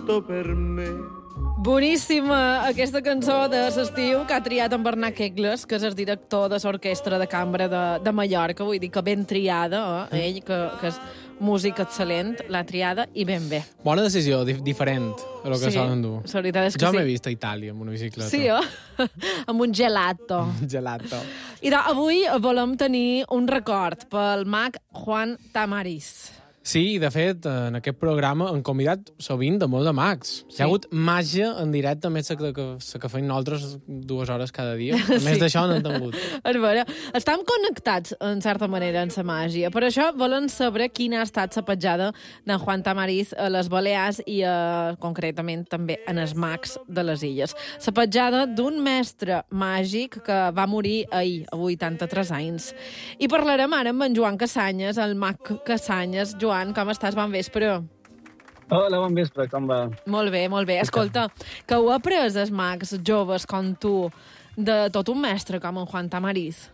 giusto per me. Boníssima aquesta cançó de l'estiu que ha triat en Bernat Quegles, que és el director de l'Orquestra de Cambra de Mallorca. Vull dir que ben triada, ell, que és músic excel·lent, l'ha triada i ben bé. Bona decisió, diferent a lo que solen dur. La veritat és que jo m'he vist a Itàlia amb una bicicleta. Sí, amb un gelato. Gelato. I avui volem tenir un record pel mag Juan Tamariz. Sí, de fet, en aquest programa hem convidat sovint de molts de mags. Sí. Hi ha hagut màgia en directe, més la que feim nosaltres 2 hores cada dia. A més d'això no hem tingut. És vera. Estem connectats, en certa manera, en la màgia. Per això volen saber quina ha estat la petjada d'en Juan Tamariz a les Balears i, concretament, també en els mags de les illes. La petjada d'un mestre màgic que va morir ahir, a 83 anys. I parlarem ara amb en Joan Casanyes, el mag Casanyes. Joan, com estàs? Bon vespre. Hola, bon vespre, com va? Molt bé, molt bé. Escolta, que ho ha après els mags joves com tu de tot un mestre com en Juan Tamariz?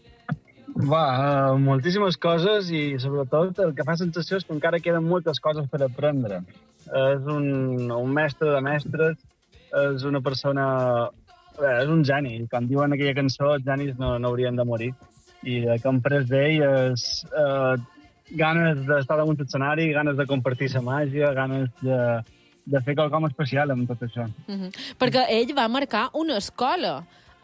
Moltíssimes coses i, sobretot, el que fa sensació és que encara queden moltes coses per aprendre. És un mestre de mestres, és una persona... és un geni. Com diuen aquella cançó, els genis no haurien de morir. I el que hem pres d'ell és... ganes d'estar damunt l'escenari, ganes de compartir la màgia, ganes de fer quelcom especial amb tot això. Perquè ell va marcar una escola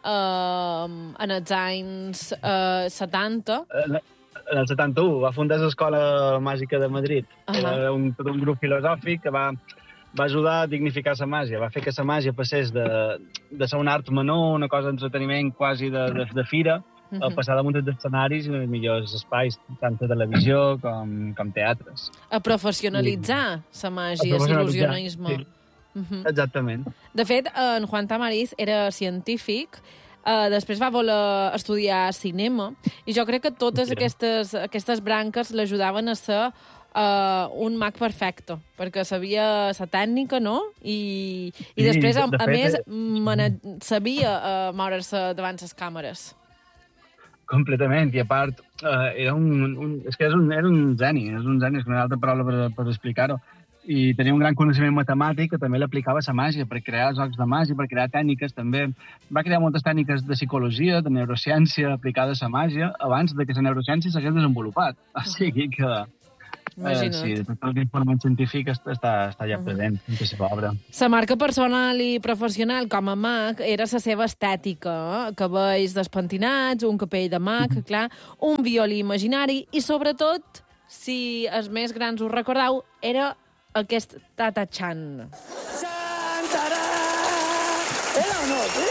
en els anys 70. En el 71 va fundar l'Escola Màgica de Madrid. Era un grup filosòfic que va ajudar a dignificar la màgia. Va fer que la màgia passés de ser un art menor, una cosa d'entreteniment quasi de fira, a passar damunt dels escenaris i els millors espais, tant a televisió com teatres. A professionalitzar la màgia, l'il·lusionisme. Sí. Exactament. De fet, en Juan Tamariz era científic, després va voler estudiar cinema, i jo crec que totes aquestes branques l'ajudaven a ser un mag perfecte, perquè sabia la tècnica, no? I després, a més, sabia moure's davant les càmeres. Completament, i a part, era un geni, és una altra paraula per explicar-ho, i tenia un gran coneixement matemàtic que també l'aplicava a la màgia, per crear jocs de màgia, per crear tècniques també. Va crear moltes tècniques de psicologia, de neurociència aplicades a la màgia, abans de que la neurociència s'hagués desenvolupat. O sigui que... sí, tot l'informe científic està ja present en la seva obra. La marca personal i professional com a mag era la seva estètica, cabells despentinats, un capell de mag, clar, un violí imaginari i, sobretot, si els més grans us recordeu, era aquest Tata-chan. ¡Chantará! ¿Era o no? ¿Sí?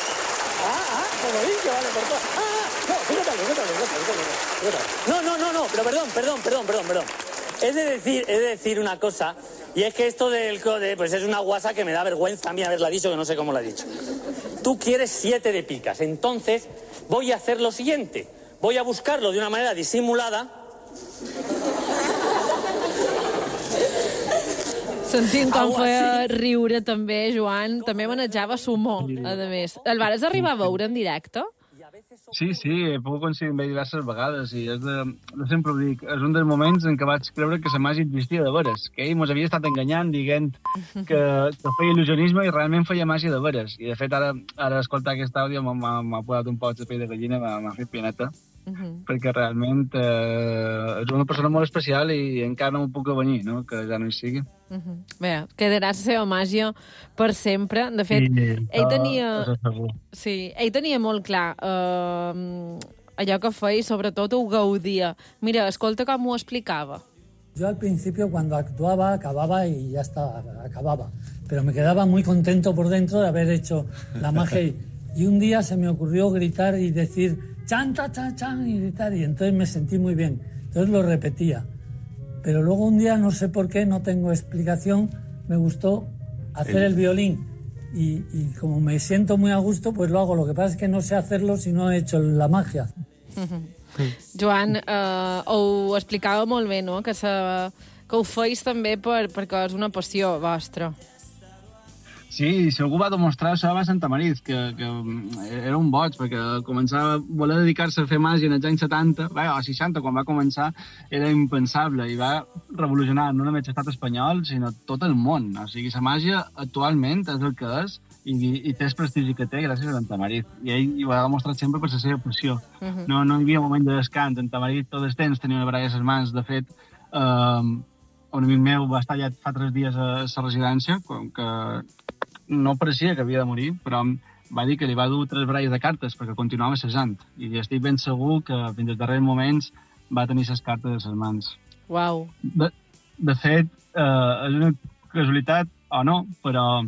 Como dice, vale, por todo. No, fíjate. No, pero perdón. He de decir una cosa, y es que esto del code, pues es una guasa que me da vergüenza a mí haberla dicho, que no sé cómo la he dicho. Tú quieres 7 de picas, entonces voy a hacer lo siguiente. Voy a buscarlo de una manera disimulada. Sentint com feia riure també, Joan, també manejava sumó, a més. El vares arribar a veure en directe? Sí, he pogut coincidir amb ell diverses vegades i sempre ho dic, és un dels moments en què vaig creure que la màgia existia de veres, que ell mos havia estat enganyant dient que feia il·lusionisme i realment feia màgia de veres. I de fet ara escoltar aquest àudio m'ha posat un poc de pell de gallina, m'ha fet pianeta, perquè realment és una persona molt especial i encara no m'ho puc avenir, no? Que ja no hi sigui. Bé, quedarà la seva màgia per sempre. De fet, ell tenia molt clar allò que feia i sobretot ho gaudia. Mira, escolta com ho explicava. Yo al principio cuando actuaba acababa y ya está, acababa. Pero me quedaba muy contento por dentro de haber hecho la magia. Y un día se me ocurrió gritar y decir chan, chan, chan, chan, y gritar. Y entonces me sentí muy bien. Entonces lo repetía. Pero luego un día, no sé por qué, no tengo explicación, me gustó hacer el violín. Y como me siento muy a gusto, pues lo hago. Lo que pasa es que no sé hacerlo si no he hecho la magia. Joan, ho explicava molt bé, no? Que ho feis també perquè és una passió vostra. Sí, si algú va demostrar això va Santa Mariz, que era un boig, perquè començava a voler dedicar-se a fer màgia en els anys 70, o 60, quan va començar, era impensable, i va revolucionar no només l'estat espanyol, sinó tot el món. O sigui, la màgia actualment és el que és, i té el prestigi que té gràcies a Santa Mariz. I ell ho ha demostrat sempre per la seva passió. No hi havia moment de descans. Santa Mariz tot el temps tenia una baralla a les mans. De fet, un amic meu va estar allà fa 3 dies a la residència, que no pareixia que havia de morir, però va dir que li va dur 3 baralles de cartes perquè continuava assajant. I estic ben segur que fins als darrers moments va tenir les cartes a les mans. Uau. De fet, és una casualitat o no, però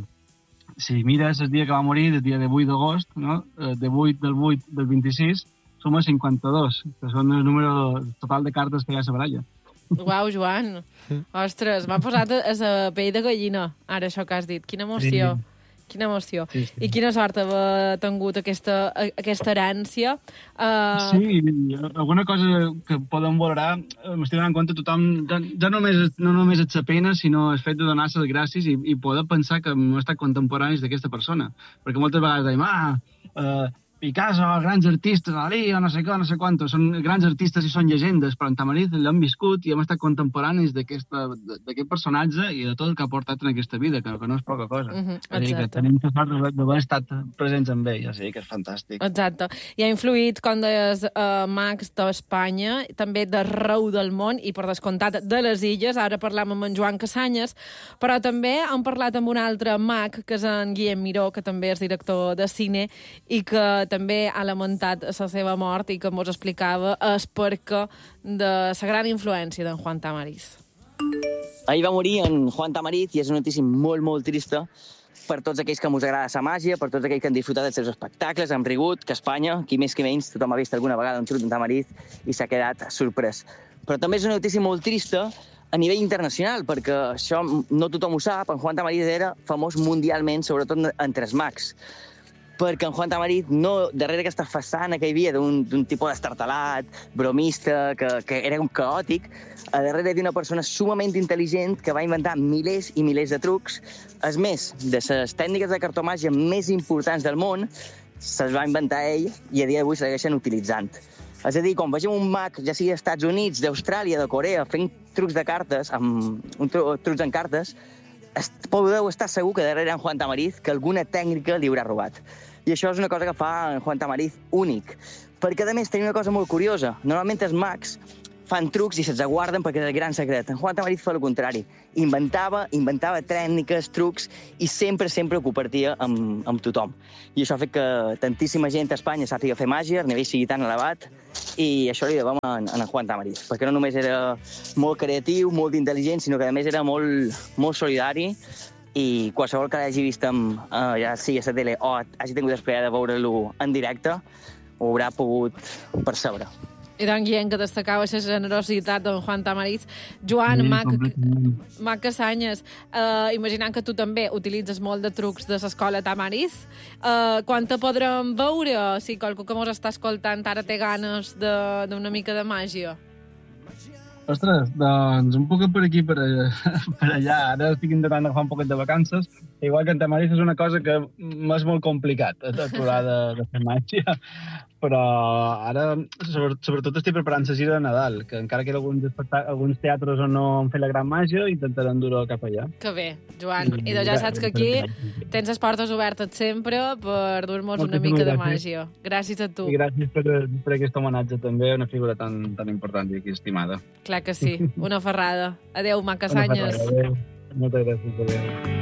si mires el dia que va morir, el dia de 8 d'agost, no? De 8 del 8 del 26, suma 52, que són el número total de cartes que hi ha a la baralla. Uau, Joan. Ostres, m'ha posat a la pell de gallina, ara això que has dit. Quina emoció. Sí. Quina emoció. Sí. I quina sort haver tingut aquesta herència. Sí, alguna cosa que podem valorar, m'estic donant compte tothom, ja no només és la pena, sinó el fet de donar-se les gràcies i poder pensar que no he estat contemporanis d'aquesta persona. Perquè moltes vegades dèiem, Picasso, grans artistes, Dalí, o no sé què, no sé quantos, són grans artistes i són llegendes, però en Tamariz l'hem viscut i hem estat contemporanis d'aquest personatge i de tot el que ha portat en aquesta vida, que no és poca cosa. Que tenim la sort d'haver estat presents amb ell, o sigui que és fantàstic. Exacte. I ha influït, com deies, mags d'Espanya, també d'arreu del món i, per descomptat, de les illes. Ara parlam amb en Joan Casanyes, però també hem parlat amb un altre mag, que és en Guillem Miró, que també és director de cine i que també ha lamentat la seva mort i que ens explicava el perquè de la gran influència d'en Juan Tamariz. Ahir va morir en Juan Tamariz i és una notícia molt, molt trista per tots aquells que ens agrada la màgia, per tots aquells que han disfrutat dels seus espectacles, han rigut, que a Espanya, qui més qui menys, tothom ha vist alguna vegada un xut en Tamariz i s'ha quedat sorprès. Però també és una notícia molt trista a nivell internacional, perquè això no tothom ho sap, en Juan Tamariz era famós mundialment, sobretot entre els mags. Perquè en Juan Tamariz, darrere aquesta façana que hi havia d'un tipus destartalat, bromista, que era un caòtic, a darrere d'una persona sumament intel·ligent que va inventar milers i milers de trucs. És més, de les tècniques de cartomàgia més importants del món, se'ls va inventar ell i a dia d'avui segueixen utilitzant. És a dir, quan vegem un mag, ja sigui dels Estats Units, d'Austràlia, de Corea, fent trucs de cartes, trucs en cartes, podeu estar segur que darrere en Juan Tamariz que alguna tècnica li haurà robat. I això és una cosa que fa en Juan Tamariz únic. Perquè, a més, tenim una cosa molt curiosa. Normalment els mags fan trucs i se'ls aguarden perquè és el gran secret. En Juan Tamariz fa el contrari. Inventava tècniques, trucs, i sempre ho compartia amb tothom. I això ha fet que tantíssima gent a Espanya sàpiga fer màgia, el nivell sigui tan elevat, i això li devem a en Juan Tamariz, perquè no només era molt creatiu, molt intel·ligent, sinó que a més era molt solidari, i qualsevol que l'hagi vist ja sigui a la tele o hagi tingut el plaer de veure-lo en directe, ho haurà pogut percebre. I doncs, Guillem, que destacava la generositat d'en Juan Tamariz. Joan, mag Casanyes, imaginant que tu també utilitzes molt de trucs de l'escola Tamariz, quan te podrem veure? Si qualcú que mos està escoltant ara té ganes d'una mica de màgia. Ostres, doncs un poc per aquí, per allà. Ara estic intentant agafar un poquet de vacances. Igual que en Tamariz és una cosa que m'és molt complicat, aturar de fer màgia. Però ara, sobretot, estic preparant la gira de Nadal, que encara que hi ha alguns teatres on no han fet la gran màgia, intentarem dur-ho cap allà. Que bé, Joan. I ja saps que aquí tens les portes obertes sempre per dur-nos una mica de màgia. Gràcies a tu. I gràcies per aquest homenatge també a una figura tan important i estimada. Clar que sí. Una ferrada. Adéu, mag Casanyes. Moltes gràcies. Adéu.